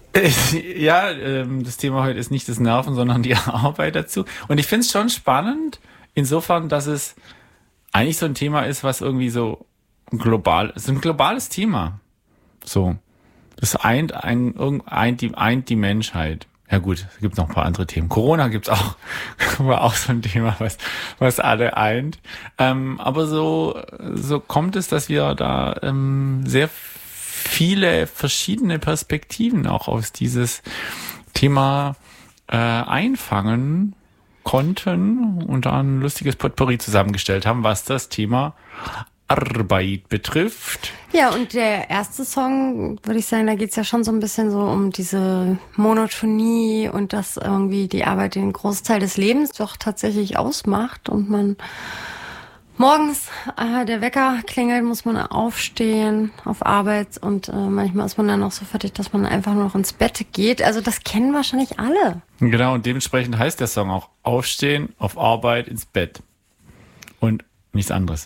Ja, das Thema heute ist nicht das Nerven, sondern die Arbeit dazu. Und ich finde es schon spannend, insofern, dass es eigentlich so ein Thema ist, was irgendwie so es ist ein globales Thema. So. Das eint die Menschheit. Ja gut, es gibt noch ein paar andere Themen. Corona gibt's auch, war auch so ein Thema, was alle eint. Aber so kommt es, dass wir da sehr viele verschiedene Perspektiven auch aus dieses Thema einfangen konnten und da ein lustiges Potpourri zusammengestellt haben, was das Thema Arbeit betrifft. Ja, und der erste Song, würde ich sagen, da geht's ja schon so ein bisschen so um diese Monotonie und dass irgendwie die Arbeit den Großteil des Lebens doch tatsächlich ausmacht und man morgens, der Wecker klingelt, muss man aufstehen auf Arbeit und manchmal ist man dann auch so fertig, dass man einfach nur noch ins Bett geht. Also das kennen wahrscheinlich alle. Genau, und dementsprechend heißt der Song auch Aufstehen, auf Arbeit, ins Bett. Und nichts anderes.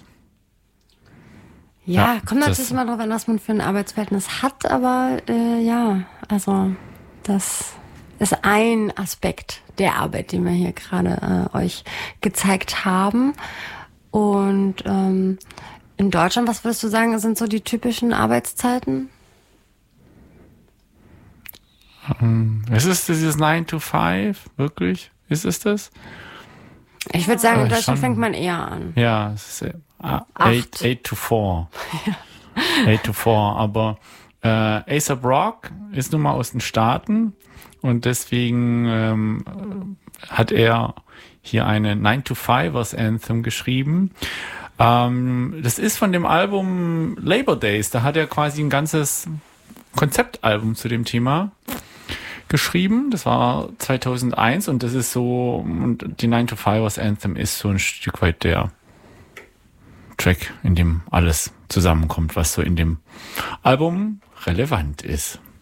Ja, kommt natürlich immer drauf an, was man für ein Arbeitsverhältnis hat, aber also das ist ein Aspekt der Arbeit, den wir hier gerade euch gezeigt haben. Und in Deutschland, was würdest du sagen, sind so die typischen Arbeitszeiten? Ist es dieses 9 to 5, wirklich? Ist es das? Ich würde sagen, in Deutschland fängt man eher an. Ja, es ist 8 to 4. 8 to 4, aber A$AP Rock ist nun mal aus den Staaten und deswegen hat er hier eine 9 to 5ers Anthem geschrieben. Das ist von dem Album Labor Days, da hat er quasi ein ganzes Konzeptalbum zu dem Thema geschrieben. Das war 2001 und das ist so, und die 9 to 5ers Anthem ist so ein Stück weit der Track, in dem alles zusammenkommt, was so in dem Album relevant ist.